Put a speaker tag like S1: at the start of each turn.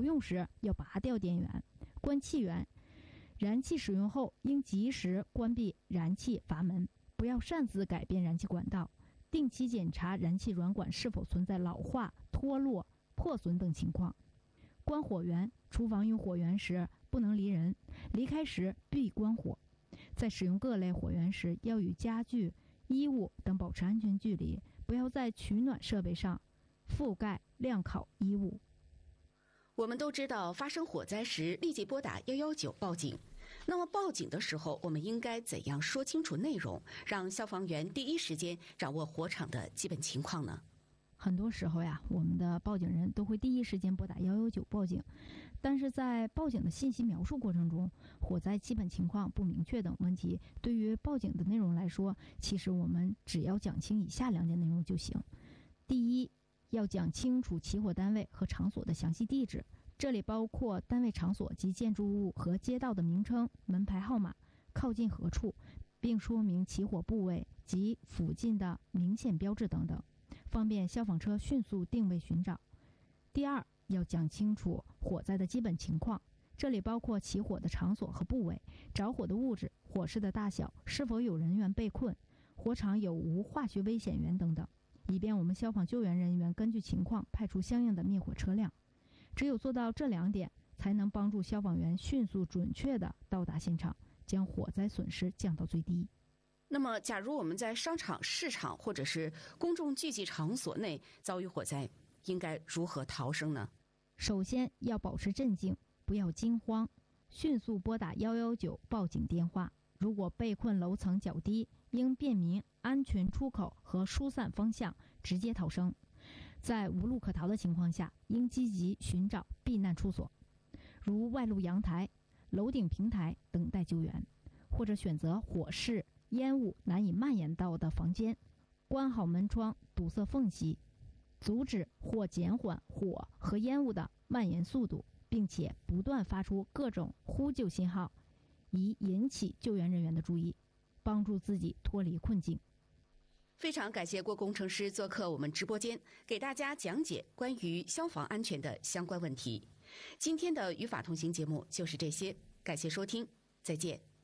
S1: 用时要拔掉电源，关气源。燃气使用后应及时关闭燃气阀门，不要擅自改变燃气管道，定期检查燃气软管是否存在老化、脱落、破损等情况。关火源，厨房用火源时不能离人，离开时必关火。在使用各类火源时，要与家具、衣物等保持安全距离，不要在取暖设备上覆盖晾烤衣物。
S2: 我们都知道，发生火灾时立即拨打119报警。那么报警的时候，我们应该怎样说清楚内容，让消防员第一时间掌握火场的基本情况呢？
S1: 很多时候呀，我们的报警人都会第一时间拨打119报警，但是在报警的信息描述过程中，火灾基本情况不明确等问题，对于报警的内容来说，其实我们只要讲清以下2点内容就行。第一，要讲清楚起火单位和场所的详细地址，这里包括单位场所及建筑物和街道的名称、门牌号码、靠近何处，并说明起火部位及附近的明显标志等等，方便消防车迅速定位寻找。第二，要讲清楚火灾的基本情况，这里包括起火的场所和部位、着火的物质、火势的大小、是否有人员被困、火场有无化学危险源等等，以便我们消防救援人员根据情况派出相应的灭火车辆。只有做到这2点，才能帮助消防员迅速准确地到达现场，将火灾损失降到最低。
S2: 那么假如我们在商场、市场或者是公众聚集场所内遭遇火灾，应该如何逃生呢？
S1: 首先要保持镇静，不要惊慌，迅速拨打119报警电话。如果被困楼层较低，应便民安全出口和疏散方向，直接逃生。在无路可逃的情况下，应积极寻找避难处所，如外露阳台、楼顶平台等待救援，或者选择火势、烟雾难以蔓延到的房间，关好门窗，堵塞缝隙，阻止或减缓火和烟雾的蔓延速度，并且不断发出各种呼救信号，以引起救援人员的注意，帮助自己脱离困境。
S2: 非常感谢郭工程师做客我们直播间，给大家讲解关于消防安全的相关问题。今天的语法同行节目就是这些，感谢收听，再见。